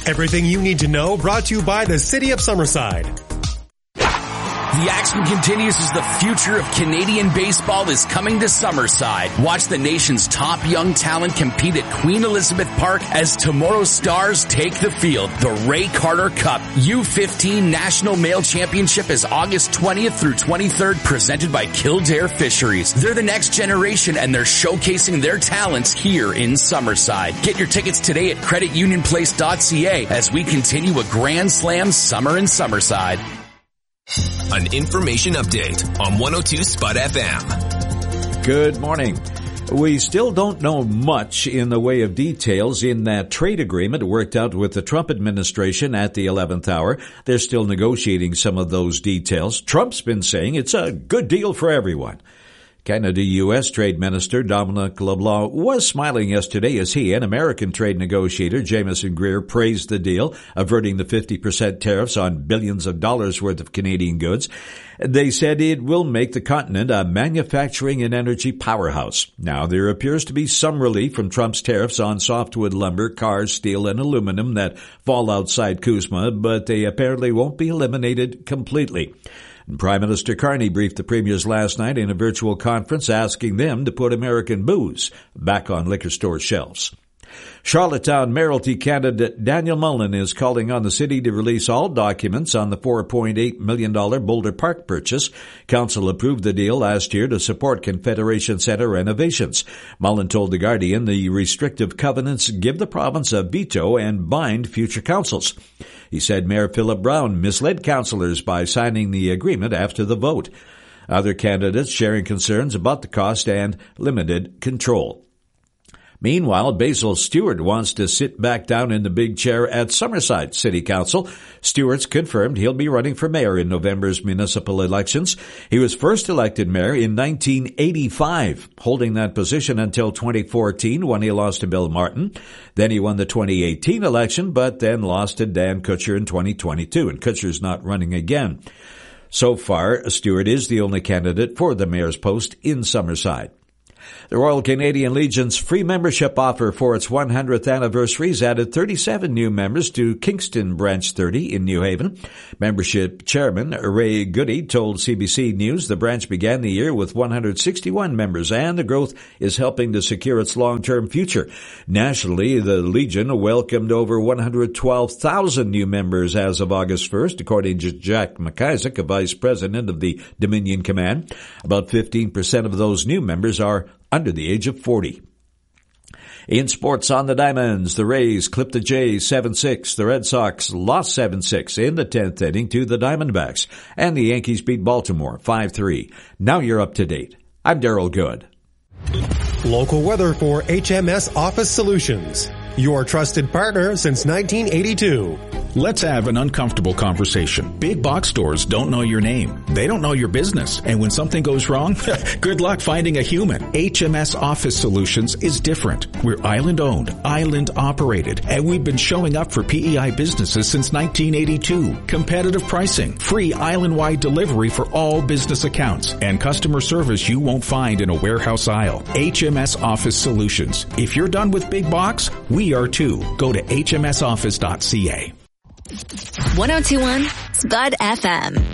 Everything you need to know brought to you by the City of Summerside. The action continues as the future of Canadian baseball is coming to Summerside. Watch the nation's top young talent compete at Queen Elizabeth Park as tomorrow's stars take the field. The Ray Carter Cup U15 National Male Championship is August 20th through 23rd, presented by Kildare Fisheries. They're the next generation and they're showcasing their talents here in Summerside. Get your tickets today at creditunionplace.ca as we continue a Grand Slam summer in Summerside. An information update on 102 Spud FM. Good morning. We still don't know much in the way of details in that trade agreement worked out with the Trump administration at the 11th hour. They're still negotiating some of those details. Trump's been saying it's a good deal for everyone. Canada-U.S. Trade Minister Dominic LeBlanc was smiling yesterday as he and American trade negotiator Jamieson Greer praised the deal, averting the 50% tariffs on billions of dollars worth of Canadian goods. They said it will make the continent a manufacturing and energy powerhouse. Now, there appears to be some relief from Trump's tariffs on softwood lumber, cars, steel, and aluminum that fall outside CUSMA, but they apparently won't be eliminated completely. Prime Minister Carney briefed the premiers last night in a virtual conference asking them to put American booze back on liquor store shelves. Charlottetown Mayoralty candidate Daniel Mullen is calling on the city to release all documents on the $4.8 million Boulder Park purchase. Council approved the deal last year to support Confederation Center renovations. Mullen told The Guardian the restrictive covenants give the province a veto and bind future councils. He said Mayor Philip Brown misled councillors by signing the agreement after the vote. Other candidates sharing concerns about the cost and limited control. Meanwhile, Basil Stewart wants to sit back down in the big chair at Summerside City Council. Stewart's confirmed he'll be running for mayor in November's municipal elections. He was first elected mayor in 1985, holding that position until 2014 when he lost to Bill Martin. Then he won the 2018 election, but then lost to Dan Kutcher in 2022, and Kutcher's not running again. So far, Stewart is the only candidate for the mayor's post in Summerside. The Royal Canadian Legion's free membership offer for its 100th anniversary has added 37 new members to Kingston Branch 30 in New Haven. Membership chairman Ray Goody told CBC News the branch began the year with 161 members, and the growth is helping to secure its long-term future. Nationally, the Legion welcomed over 112,000 new members as of August 1st, according to Jack McIsaac, a vice president of the Dominion Command. About 15% of those new members are under the age of 40. In sports on the Diamonds, the Rays clipped the Jays 7-6. The Red Sox lost 7-6 in the 10th inning to the Diamondbacks. And the Yankees beat Baltimore 5-3. Now you're up to date. I'm Darryl Good. Local weather for HMS Office Solutions. Your trusted partner since 1982. Let's have an uncomfortable conversation. Big box stores don't know your name. They don't know your business. And when something goes wrong, good luck finding a human. HMS Office Solutions is different. We're island owned, island operated, and we've been showing up for PEI businesses since 1982. Competitive pricing, free island-wide delivery for all business accounts, and customer service you won't find in a warehouse aisle. HMS Office Solutions. If you're done with big box, we are too. Go to hmsoffice.ca. 1021 Spud FM.